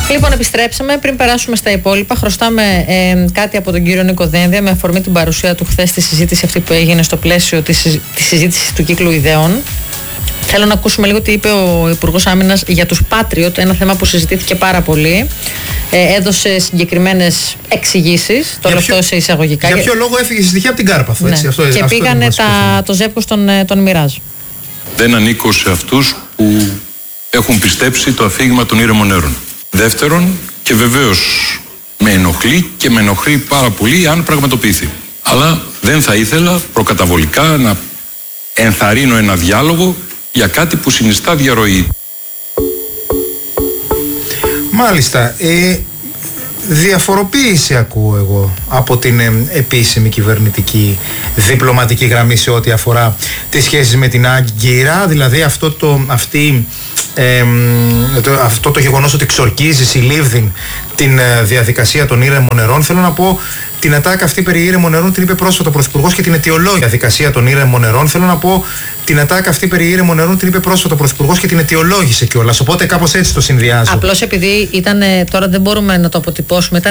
Λοιπόν, επιστρέψαμε. Πριν περάσουμε στα υπόλοιπα, χρωστάμε κάτι από τον κύριο Νίκο Δένδια με αφορμή την παρουσία του χθες στη συζήτηση αυτή που έγινε στο πλαίσιο της συζήτησης του κύκλου ιδεών. Θέλω να ακούσουμε λίγο τι είπε ο Υπουργός Άμυνας για τους Patriot, ένα θέμα που συζητήθηκε πάρα πολύ. Έδωσε συγκεκριμένες εξηγήσεις, το λεφτό σε εισαγωγικά. Για ποιο λόγο έφυγε στη στοιχεία από την Κάρπαθο, έτσι. Ναι. Και πήγανε το ζεύκος των Μοιράζ. Δεν ανήκω σε αυτούς που έχουν πιστέψει το αφήγημα των ήρεμων νερών. Δεύτερον, και βεβαίως με ενοχλεί και με ενοχλεί πάρα πολύ αν πραγματοποιηθεί. Αλλά δεν θα ήθελα προκαταβολικά να ενθαρρύνω ένα διάλογο για κάτι που συνιστά διαρροή. Μάλιστα. Διαφοροποίηση ακούω εγώ από την επίσημη κυβερνητική διπλωματική γραμμή σε ό,τι αφορά τις σχέσεις με την Άγκυρα, δηλαδή αυτό το γεγονός ότι ξορκίζει, συλλήβδη την διαδικασία των ήρεμων νερών. Θέλω να πω, την ατάκα αυτή περί ήρεμων νερών την είπε πρόσφατα ο Πρωθυπουργός και την αιτιολόγησε. Διαδικασία των ήρεμων νερών. Θέλω να πω, την ατάκα αυτή περί ήρεμων νερών την είπε πρόσφατα ο Πρωθυπουργός και την αιτιολόγησε κιόλας. Οπότε κάπως έτσι το συνδυάζω. Απλώς επειδή ήταν, τώρα δεν μπορούμε να το αποτυπώσουμε.